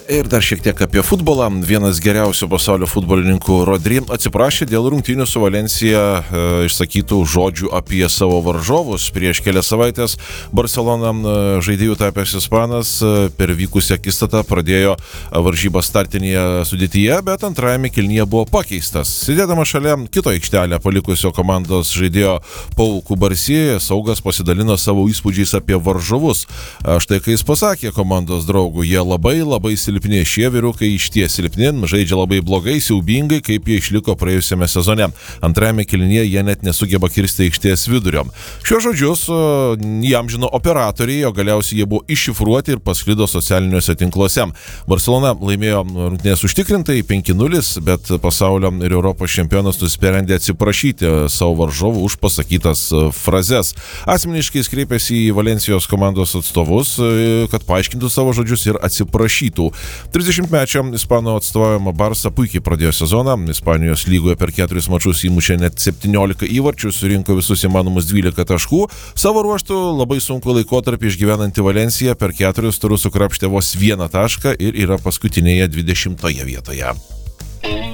Ir dar šiek tiek apie futbolą. Vienas geriausių pasaulio futbolininkų Rodri atsiprašė dėl rungtynių su Valencija išsakytų žodžių apie savo varžovus. Prieš kelias savaitės Barcelona žaidėjų tapęs ispanas per vykusią akistatą pradėjo varžybą startinėje sudėtyje, bet antrajame kėlinyje buvo pakeistas. Sėdėdama šalia kito aikštelę palikusio komandos žaidėjo Pau Kubarsi, saugas pasidalino savo įspūdžiais apie varžovus. Štai kai jis pasakė komandos draugų, jie labai silpni. Šie vyrukai išties silpni, žaidžia labai blogai, siaubingai, kaip jie išliko praėjusiame sezone. Antrajame kėlinyje jie net nesugeba kirsti aikštės vidurio. Šiuos žodžius įamžino operatoriai, o galiausiai jie buvo iššifruoti ir pasklido socialiniuose tinkluose. Barcelona laimėjo rungtynes užtikrintai 5-0, bet pasaulio ir Europos čempionas nusprendė atsiprašyti savo varžovų už pasakytas frazes. Asmeniškai jis kreipėsi į Valencijos komandos atstovus, kad paaiškintų savo žodžius ir atsiprašytų. 30-mečio ispanų atstovaujama Barsa puikiai pradėjo sezoną. Ispanijos lygoje per 4 mačus įmušė net 17 įvarčių, surinko visus įmanomus 12 taškų. Savo ruožtu labai sunku laikotarpį išgyvenanti Valencija per 4 turus sukrapštė vos 1 tašką ir yra paskutinėje 20 vietoje.